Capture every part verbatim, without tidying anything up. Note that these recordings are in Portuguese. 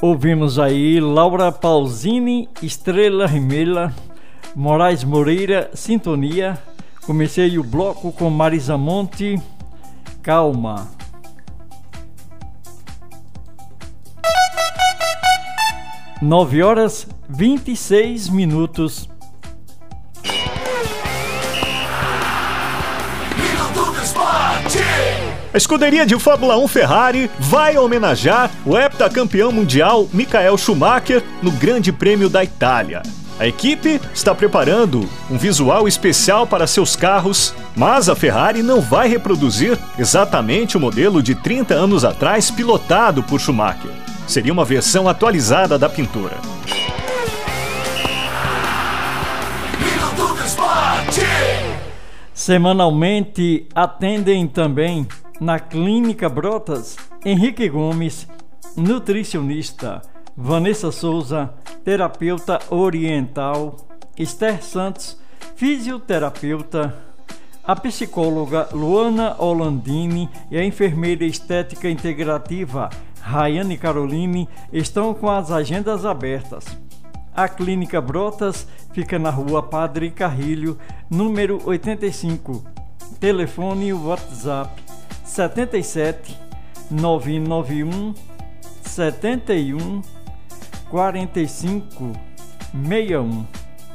Ouvimos aí Laura Pausini, Estrela Rimela, Moraes Moreira, Sintonia. Comecei o bloco com Marisa Monte, Calma. Nove horas vinte e seis minutos. A escuderia de Fórmula um Ferrari vai homenagear o heptacampeão mundial Michael Schumacher no Grande Prêmio da Itália. A equipe está preparando um visual especial para seus carros, mas a Ferrari não vai reproduzir exatamente o modelo de trinta anos atrás pilotado por Schumacher. Seria uma versão atualizada da pintura. Semanalmente atendem também na Clínica Brotas Henrique Gomes, nutricionista, Vanessa Souza, terapeuta oriental, Esther Santos, fisioterapeuta, a psicóloga Luana Olandini e a enfermeira estética integrativa Rayane Caroline estão com as agendas abertas. A Clínica Brotas fica na Rua Padre Carrilho, número oitenta e cinco. Telefone WhatsApp setenta e sete, nove nove um, setenta e um, quarenta e cinco, sessenta e um.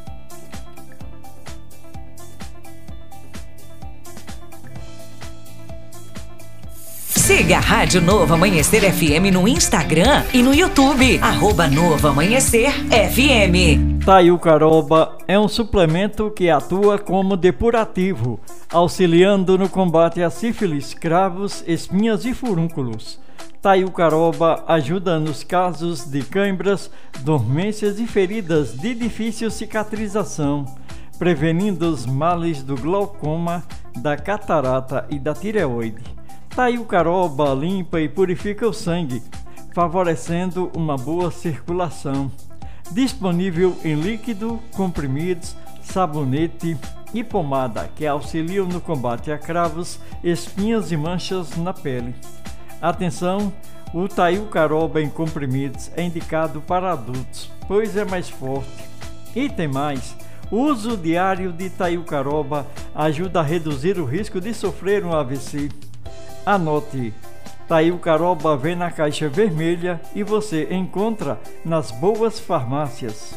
Siga a Rádio Novo Amanhecer F M no Instagram e no YouTube, arroba Novo Amanhecer F M. Taiucaroba é um suplemento que atua como depurativo, auxiliando no combate à sífilis, cravos, espinhas e furúnculos. Taiucaroba ajuda nos casos de cãibras, dormências e feridas de difícil cicatrização, prevenindo os males do glaucoma, da catarata e da tireoide. Taiucaroba limpa e purifica o sangue, favorecendo uma boa circulação. Disponível em líquido, comprimidos, sabonete e pomada que auxiliam no combate a cravos, espinhas e manchas na pele. Atenção! O Taiucaroba em comprimidos é indicado para adultos, pois é mais forte. E tem mais! O uso diário de Taiucaroba ajuda a reduzir o risco de sofrer um A V C. Anote, Taiucaroba vem na caixa vermelha e você encontra nas boas farmácias.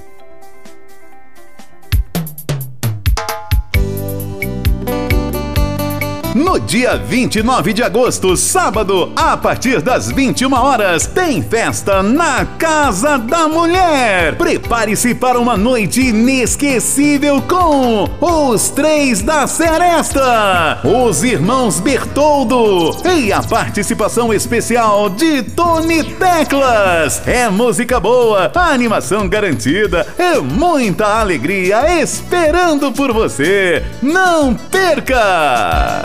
No dia vinte e nove de agosto, sábado, a partir das vinte e uma horas, tem festa na Casa da Mulher. Prepare-se para uma noite inesquecível com os Três da Seresta, os Irmãos Bertoldo e a participação especial de Tony Teclas. É música boa, animação garantida e muita alegria esperando por você. Não perca!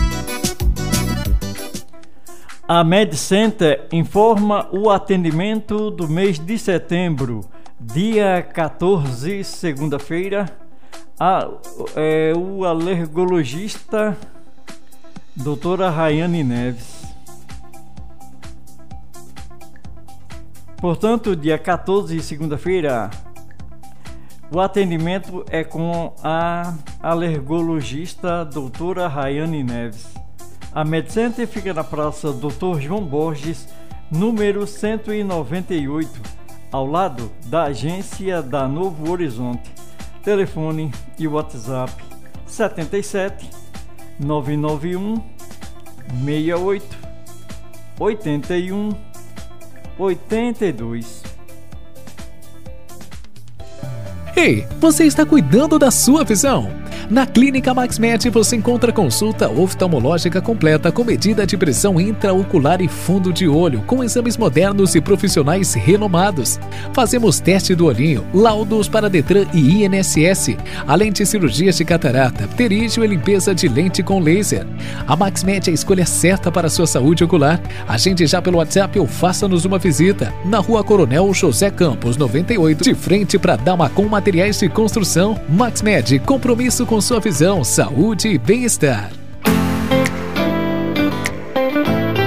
A MedCenter informa o atendimento do mês de setembro, dia quatorze, segunda-feira. A, é, o alergologista doutora Rayane Neves. Portanto, dia quatorze, segunda-feira, o atendimento é com a alergologista doutora Rayane Neves. A MedCenter fica na Praça doutor João Borges, número cento e noventa e oito, ao lado da agência da Novo Horizonte. Telefone e WhatsApp setenta e sete, nove nove um, seis oito, oito um, oito dois. Ei, você está cuidando da sua visão? Na Clínica MaxMed você encontra consulta oftalmológica completa com medida de pressão intraocular e fundo de olho, com exames modernos e profissionais renomados. Fazemos teste do olhinho, laudos para Detran e I N S S, além de cirurgias de catarata, pterígio e limpeza de lente com laser. A MaxMed é a escolha certa para a sua saúde ocular. Agende já pelo WhatsApp ou faça-nos uma visita. Na Rua Coronel José Campos, noventa e oito, de frente para Damacom Materiais de Construção. MaxMed, compromisso com sua visão, saúde e bem-estar.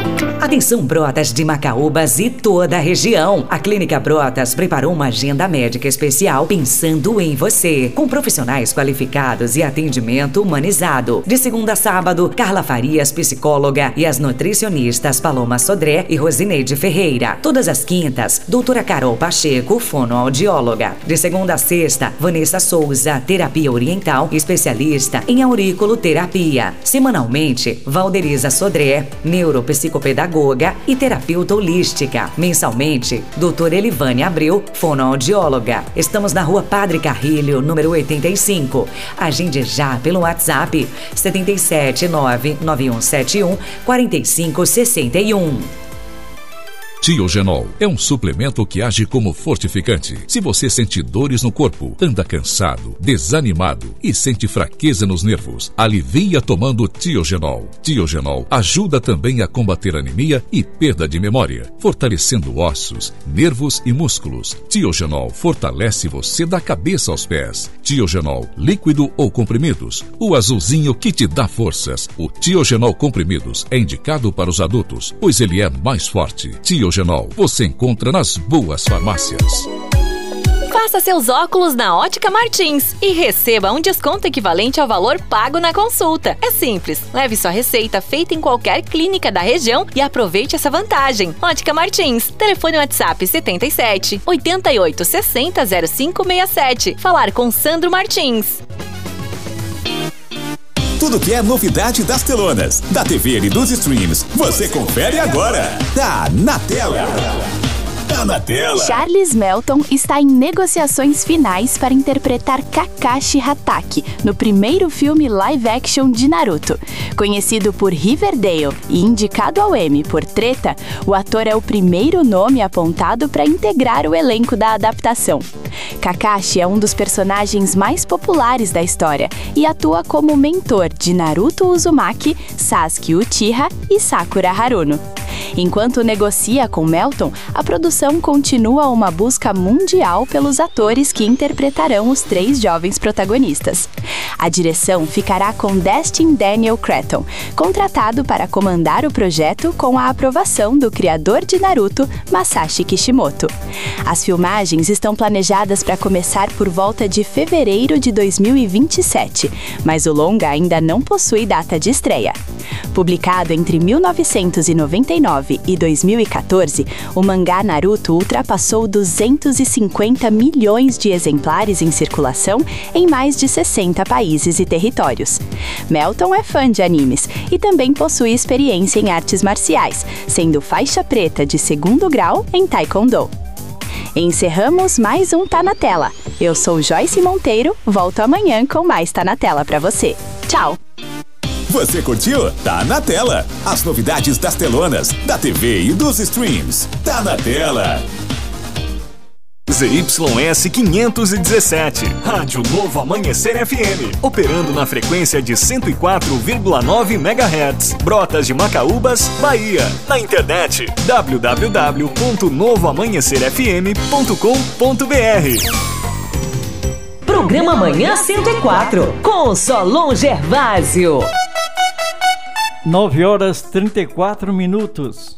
Atenção Brotas de Macaúbas e toda a região. A Clínica Brotas preparou uma agenda médica especial pensando em você, com profissionais qualificados e atendimento humanizado. De segunda a sábado, Carla Farias, psicóloga, e as nutricionistas Paloma Sodré e Rosineide Ferreira. Todas as quintas, doutora Carol Pacheco, fonoaudióloga. De segunda a sexta, Vanessa Souza, terapia oriental, especialista em auriculoterapia. Semanalmente, Valderiza Sodré, neuropsicopedagoga e terapeuta holística. Mensalmente, doutora Elivane Abreu, fonoaudióloga. Estamos na rua Padre Carrilho, número oitenta e cinco. Agende já pelo WhatsApp sete sete nove nove um sete um quatro cinco seis um. Tiogenol é um suplemento que age como fortificante. Se você sente dores no corpo, anda cansado, desanimado e sente fraqueza nos nervos, alivia tomando Tiogenol. Tiogenol ajuda também a combater anemia e perda de memória, fortalecendo ossos, nervos e músculos. Tiogenol fortalece você da cabeça aos pés. Tiogenol, líquido ou comprimidos, o azulzinho que te dá forças. O Tiogenol comprimidos é indicado para os adultos, pois ele é mais forte. Tiogenol você encontra nas boas farmácias. Faça seus óculos na Ótica Martins e receba um desconto equivalente ao valor pago na consulta. É simples, leve sua receita feita em qualquer clínica da região e aproveite essa vantagem. Ótica Martins, telefone WhatsApp setenta e sete, oitenta e oito, sessenta, zero cinco sessenta e sete. Falar com Sandro Martins. Tudo que é novidade das telonas, da T V e dos streams, você confere agora. Tá na tela. Tá na tela. Charles Melton está em negociações finais para interpretar Kakashi Hatake no primeiro filme live action de Naruto. Conhecido por Riverdale e indicado ao Emmy por Treta, o ator é o primeiro nome apontado para integrar o elenco da adaptação. Kakashi é um dos personagens mais populares da história e atua como mentor de Naruto Uzumaki, Sasuke Uchiha e Sakura Haruno. Enquanto negocia com Melton, a produção continua uma busca mundial pelos atores que interpretarão os três jovens protagonistas. A direção ficará com Destin Daniel Cretton, contratado para comandar o projeto com a aprovação do criador de Naruto, Masashi Kishimoto. As filmagens estão planejadas para começar por volta de fevereiro de dois mil e vinte e sete, mas o longa ainda não possui data de estreia. Publicado entre mil novecentos e noventa e nove e dois mil e quatorze, o mangá Naruto ultrapassou duzentos e cinquenta milhões de exemplares em circulação em mais de sessenta países e territórios. Melton é fã de animes e também possui experiência em artes marciais, sendo faixa preta de segundo grau em Taekwondo. Encerramos mais um Tá na Tela. Eu sou Joyce Monteiro, volto amanhã com mais Tá na Tela pra você. Tchau! Você curtiu? Tá na tela. As novidades das telonas, da T V e dos streams. Tá na tela. Z Y S quinhentos e dezessete, Rádio Novo Amanhecer F M, operando na frequência de cento e quatro vírgula nove megahertz, Brotas de Macaúbas, Bahia. Na internet w w w ponto novo amanhecer f m ponto com ponto b r. Programa Manhã cento e quatro, com Solon Gervásio. nove horas e trinta e quatro minutos.